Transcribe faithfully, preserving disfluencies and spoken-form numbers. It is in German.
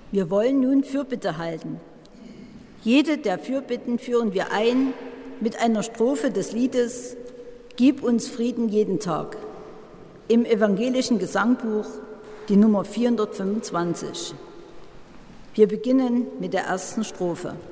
Wir wollen nun Fürbitte halten. Jede der Fürbitten führen wir ein mit einer Strophe des Liedes »Gib uns Frieden jeden Tag« im evangelischen Gesangbuch, die Nummer vierhundertfünfundzwanzig. Wir beginnen mit der ersten Strophe.